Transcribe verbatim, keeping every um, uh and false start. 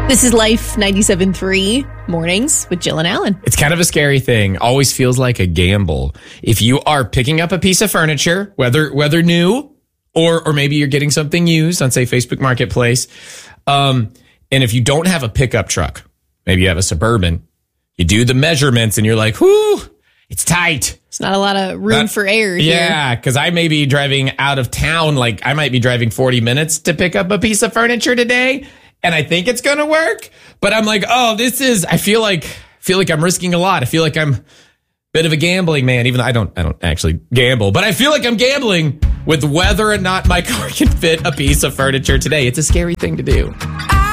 This is Life ninety-seven point three Mornings with Jill and Alan. It's kind of a scary thing. Always feels like a gamble. If you are picking up a piece of furniture, whether whether new or or maybe you're getting something used on, say, Facebook Marketplace, um, and if you don't have a pickup truck, maybe you have a Suburban, you do the measurements and you're like, whoo, it's tight. It's not a lot of room Not, for error here. Yeah, because I may be driving out of town. Like I might be driving forty minutes to pick up a piece of furniture today. And I think it's going to work, but I'm like, oh, this is, I feel like, feel like I'm risking a lot. I feel like I'm a bit of a gambling man, even though I don't, I don't actually gamble, but I feel like I'm gambling with whether or not my car can fit a piece of furniture today. It's a scary thing to do. I